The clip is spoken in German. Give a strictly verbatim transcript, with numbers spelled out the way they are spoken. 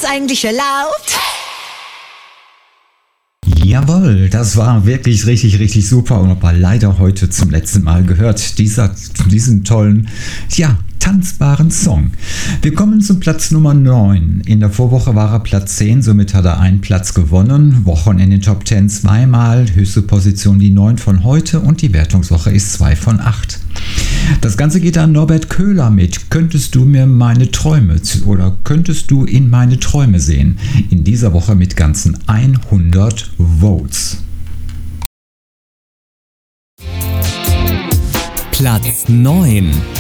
eigentlich erlaubt? Jawohl, das war wirklich richtig, richtig super und aber leider heute zum letzten Mal gehört, dieser, diesen tollen, ja, tanzbaren Song. Wir kommen zum Platz Nummer neun. In der Vorwoche war er Platz zehn, somit hat er einen Platz gewonnen. Wochen in den Top zehn zweimal, höchste Position die neun von heute und die Wertungswoche ist zwei von acht. Das Ganze geht an Norbert Köhler mit Könntest du mir meine Träume oder könntest du in meine Träume sehen? In dieser Woche mit ganzen hundert Votes. Platz neun.